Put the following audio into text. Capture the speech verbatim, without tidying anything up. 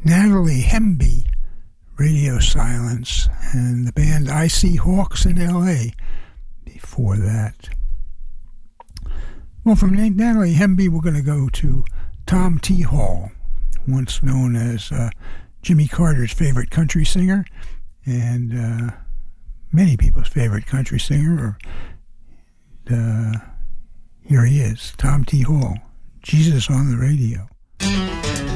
Natalie Hemby, Radio Silence, and the band I See Hawks in L A before that. Well, from Natalie Hemby, we're going to go to Tom T. Hall, once known as uh, Jimmy Carter's favorite country singer, and uh, many people's favorite country singer. Uh, here he is, Tom T. Hall, Jesus on the Radio.